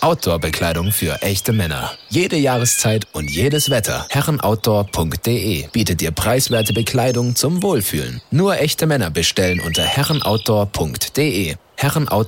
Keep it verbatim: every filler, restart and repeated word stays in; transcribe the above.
Outdoor-Bekleidung für echte Männer. Jede Jahreszeit und jedes Wetter. herrenoutdoor punkt de bietet dir preiswerte Bekleidung zum Wohlfühlen. Nur echte Männer bestellen unter herrenoutdoor punkt de. herrenoutdoor